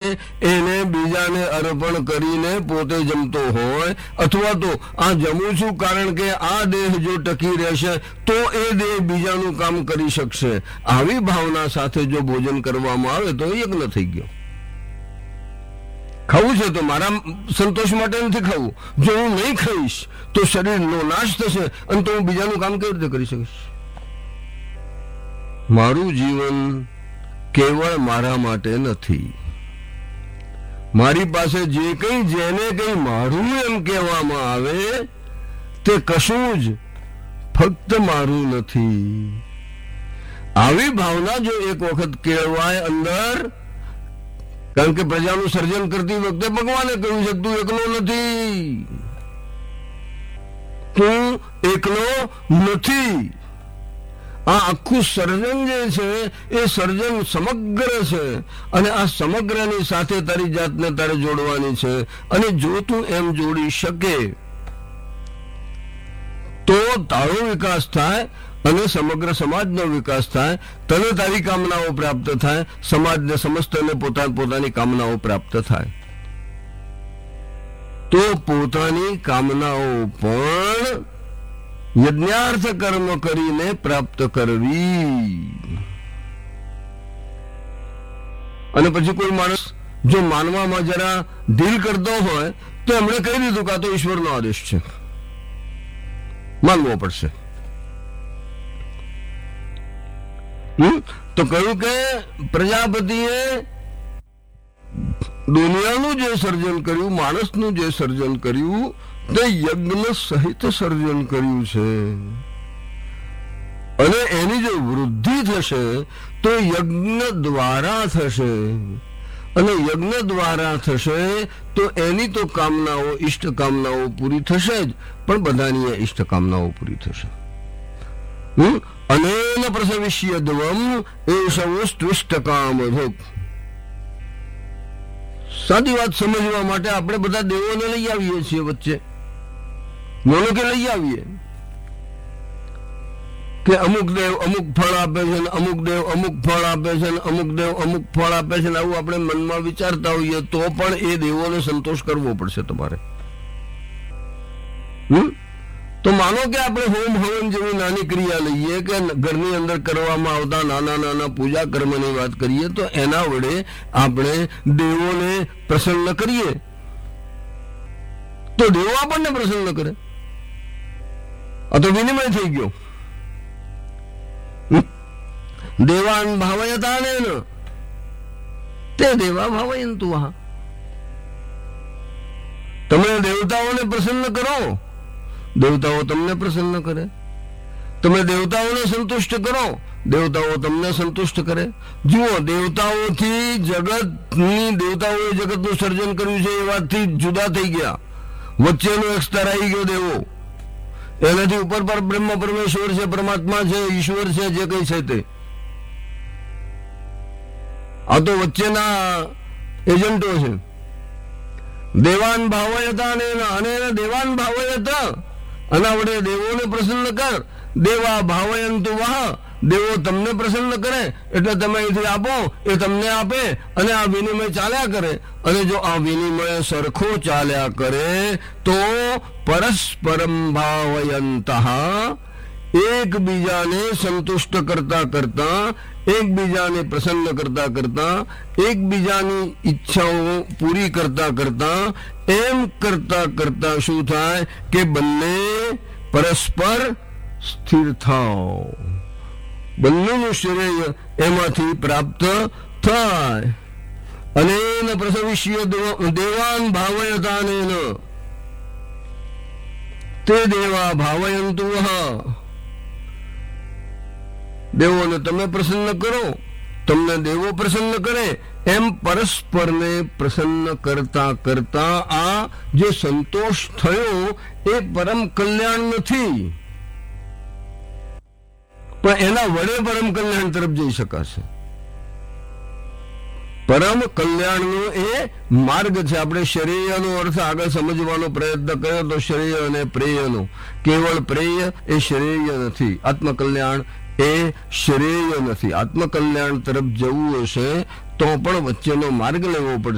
એને બીજાને અર્પણ કરીને પોતે જમતો હોય, અથવા તો આ જમું છું કારણ કે આ દેહ જો ટકી રહેશે તો એ દેહ બીજાનું કામ કરી શકશે, આવી ભાવના સાથે જો ભોજન કરવામાં આવે તો યજ્ઞ થઈ ગયો. ખાવું છે તો મારા સંતોષ માટે નથી ખાવું. જો હું નહીં ખાઈશ તો શરીરનો નાશ થશે અને તો હું બીજાનું કામ કેવી રીતે કરી શકીશ? મારું જીવન કેવળ મારા માટે નથી. મારી પાસે જે કંઈ જેને કંઈ મારું એમ કહેવામાં આવે તે કશું જ ફક્ત મારું નથી. આવી ભાવના જો એક વખત કેળવાય અંદર, કારણ કે પ્રજાનું સર્જન કરતી વખતે ભગવાને કહ્યું છે તું એકલો નથી, તું એકલો નથી. આ આખું સર્જન જે છે એ સર્જન સમગ્ર છે અને આ સમગ્રની સાથે તારી જાતને તારે જોડવાની છે. અને જો તું એમ જોડી શકે તો તારો વિકાસ થાય અને સમગ્ર સમાજનો વિકાસ થાય, તને તારી કામનાઓ પ્રાપ્ત થાય, સમાજને સમસ્તને પોતાની કામનાઓ પ્રાપ્ત થાય. તો પોતાની કામનાઓ પણ યજ્ઞાર્થ કર્મ કરીને પ્રાપ્ત કરવી. અને પછી કોઈ માણસ જો માનવામાં જરા ઢીલ કરતો હોય તો એમણે કહી દીધું કે આ તો ઈશ્વરનો આદેશ છે, માનવો પડશે. તો કહ્યું કે પ્રજાપતિએ દુનિયાનું જે સર્જન કર્યું, માણસનું જે સર્જન કર્યું તે યજ્ઞ સહિત સર્જન કર્યું છે. અને એની જો વૃદ્ધિ થશે તો યજ્ઞ દ્વારા થશે, અને યજ્ઞ દ્વારા થશે તો એની તો કામનાઓ, ઈષ્ટ કામનાઓ પૂરી થશે જ, પણ બધાની ઈષ્ટ કામનાઓ પૂરી થશે. અનેન પ્રસવિષ્યદ્વમ એષવસ્ત્વિષ્ટકામધુક. સાદી વાત સમજવા માટે આપણે બધા દેવોને લઈ આવીએ છીએ વચ્ચે, બોલો કે લઈ આવીએ કે અમુક દેવ અમુક ફળ આપે છે, અમુક દેવ અમુક ફળ આપે છે, અમુક દેવ અમુક ફળ આપે છે. આવું આપણે મનમાં વિચારતા હોઈએ તો પણ એ દેવોને સંતોષ કરવો પડશે તમારે. તો માનો કે આપણે હોમ હવન જેવી નાની ક્રિયા લઈએ કે ઘરની અંદર કરવામાં આવતા નાના નાના પૂજા કર્મની વાત કરીએ તો એના વડે આપણે દેવોને પ્રસન્ન કરીએ તો દેવો આપણને પ્રસન્ન કરે. આ તો વિનિમય થઈ ગયો. દેવાન ભાવયતાને તે દેવા ભાવયંતુ. તમે દેવતાઓને પ્રસન્ન કરો, દેવતાઓ તમને પ્રસન્ન કરે. તમે દેવતાઓને સંતુષ્ટ કરો, દેવતાઓ તમને સંતુષ્ટ કરે. જુઓ, દેવતાઓથી દેવતાઓએ જગતનું સર્જન કર્યું છે એ વાતથી જુદા થઈ ગયા. વચ્ચેનો એક સ્તર આવી ગયો દેવો. એનાથી ઉપર પર બ્રહ્મ પરમેશ્વર છે, પરમાત્મા છે, ઈશ્વર છે, જે કઈ છે તે. આ તો વચ્ચેના એજન્ટો છે. દેવાન ભાવયતા અને દેવાન ભાવયતા, આના વડે દેવોને પ્રસન્ન કર. દેવા ભાવયંતુ વાહ, દેવો તમને પ્રસન્ન કરે એટલે તમે અહીંથી આપો, એ તમને આપે અને આ વિનિમય ચાલ્યા કરે. અને જો આ વિનિમય સરખો ચાલ્યા કરે તો પરસ્પરમ ભાવયંતઃ, એકબીજાને સંતુષ્ટ કરતા કરતા, એકબીજાને પ્રસન્ન કરતા કરતા, એકબીજાની ઈચ્છાઓ પૂરી કરતા કરતા, એમ કરતા કરતા શું થાય કે બંને પરસ્પર સ્થિર થાવ, બંનેનું શ્રેય એમાંથી પ્રાપ્ત થાય. અનેન પ્રસવિષ્ય દેવાન ભાવયતાનેન તે દેવા ભાવયંતુ. દેવોને તમે પ્રસન્ન કરો, તમને દેવો પ્રસન્ન કરે. એમ પરસ્પરને પ્રસન્ન કરતા કરતા આ જે સંતોષ થયો એ પરમ કલ્યાણ નથી, પણ એના વડે પરમ કલ્યાણ તરફ જઈ શકાશે. પરમ કલ્યાણનો એ માર્ગ છે. આપણે શ્રેયનો અર્થ આગળ સમજવાનો પ્રયત્ન કર્યો તો શ્રેય અને પ્રેયનો. કેવળ પ્રેય એ શ્રેય નથી, આત્મકલ્યાણ એ શ્રેય નથી. આત્મકલ્યાણ તરફ જવું હશે તો પણ વચ્ચેનો માર્ગ લેવો પડશે.